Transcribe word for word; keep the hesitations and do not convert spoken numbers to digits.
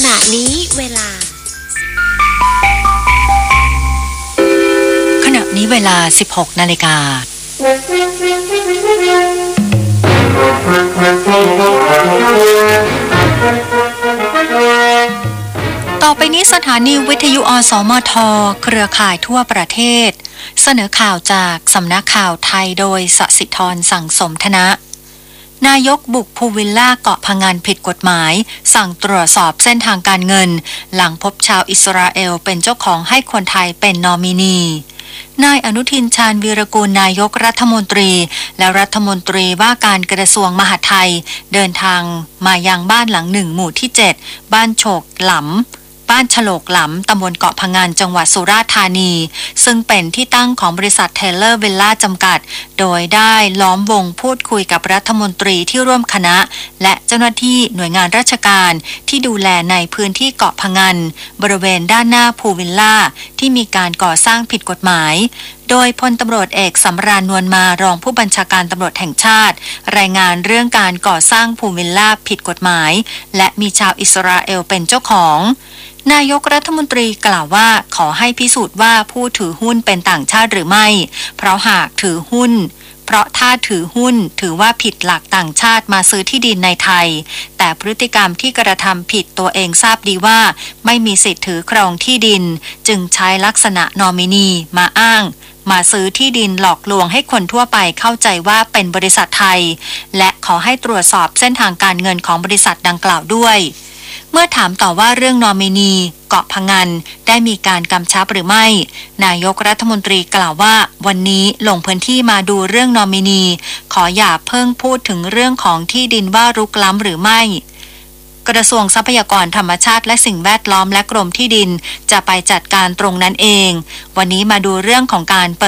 ณะนี้เวลาขณะนี้เวลา สิบหกนาฬิกาต่อไปนี้สถานีวิทยุอสมทเครือข่ายทั่วประเทศเสนอข่าวจากสำนักข่าวไทยโดยสศิธรสั่งสมธนะนายกบุกพูลวิลล่าเกาะพะงันผิดกฎหมายสั่งตรวจสอบเส้นทางการเงินหลังพบชาวอิสราเอลเป็นเจ้าของให้คนไทยเป็นนอมินีนายอนุทินชาญวีรกูลนายกรัฐมนตรีและรัฐมนตรีว่าการกระทรวงมหาดไทยเดินทางมายังบ้านหลังหนึ่งหมู่ที่เจ็ดบ้านโฉกหลำบ้านฉลกหลำตำบลเกาะพะงันจังหวัดสุราษฎร์ธานีซึ่งเป็นที่ตั้งของบริษัทเทเลอร์วิลล่าจำกัดโดยได้ล้อมวงพูดคุยกับรัฐมนตรีที่ร่วมคณะและเจ้าหน้าที่หน่วยงานราชการที่ดูแลในพื้นที่เกาะพะงันบริเวณด้านหน้าพูลวิลล่าที่มีการก่อสร้างผิดกฎหมายโดยพลตำรวจเอกสำราญนวลมารองผู้บัญชาการตำรวจแห่งชาติรายงานเรื่องการก่อสร้างพูลวิลล่าผิดกฎหมายและมีชาวอิสราเอลเป็นเจ้าของนายกรัฐมนตรีกล่าวว่าขอให้พิสูจน์ว่าผู้ถือหุ้นเป็นต่างชาติหรือไม่เพราะหากถือหุ้นเพราะถ้าถือหุ้นถือว่าผิดหลักต่างชาติมาซื้อที่ดินในไทยแต่พฤติกรรมที่กระทำผิดตัวเองทราบดีว่าไม่มีสิทธิ์ถือครองที่ดินจึงใช้ลักษณะนอมินีมาอ้างมาซื้อที่ดินหลอกลวงให้คนทั่วไปเข้าใจว่าเป็นบริษัทไทยและขอให้ตรวจสอบเส้นทางการเงินของบริษัทดังกล่าวด้วยเมื่อถามต่อว่าเรื่องนอมินีเกาะพะงันได้มีการกำชับหรือไม่นายกรัฐมนตรีกล่าวว่าวันนี้ลงพื้นที่มาดูเรื่องนอมินีขออย่าเพิ่งพูดถึงเรื่องของที่ดินว่ารุกล้ำหรือไม่กระทรวงทรัพยากรธรรมชาติและสิ่งแวดล้อมและกรมที่ดินจะไปจัดการตรงนั้นเองวันนี้มาดูเรื่องของการ